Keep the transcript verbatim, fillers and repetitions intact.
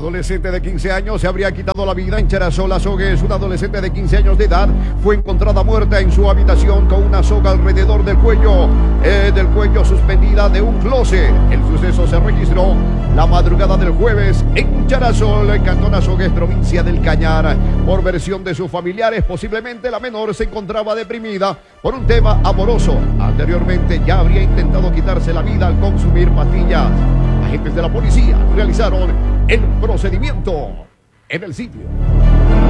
adolescente de quince años se habría quitado la vida en Charasol Azogues. Una adolescente de quince años de edad fue encontrada muerta en su habitación con una soga alrededor del cuello, eh, del cuello suspendida de un closet. El suceso se registró la madrugada del jueves en Charasol, Cantón Azogues, provincia del Cañar. Por versión de sus familiares, posiblemente la menor se encontraba deprimida por un tema amoroso. Anteriormente ya habría intentado quitarse la vida al consumir pastillas. Agentes de la policía realizaron el procedimiento en el sitio.